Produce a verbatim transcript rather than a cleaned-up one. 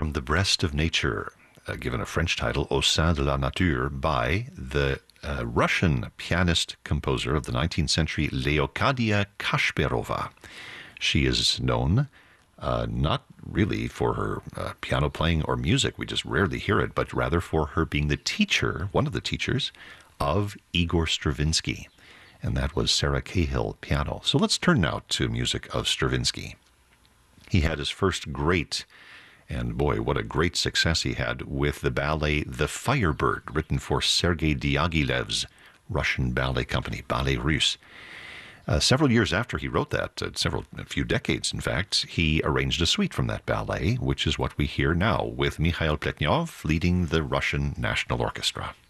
From the Breast of Nature, uh, given a French title, Au sein de la nature, by the uh, Russian pianist-composer of the nineteenth century, Leocadia Kashperova. She is known uh, not really for her uh, piano playing or music, we just rarely hear it, but rather for her being the teacher, one of the teachers, of Igor Stravinsky. And that was Sarah Cahill piano. So let's turn now to music of Stravinsky. He had his first great, and boy, what a great success he had, with the ballet The Firebird, written for Sergei Diaghilev's Russian ballet company, Ballet Russe. Uh, several years after he wrote that, uh, several, a few decades in fact, he arranged a suite from that ballet, which is what we hear now, with Mikhail Pletnyov leading the Russian National Orchestra.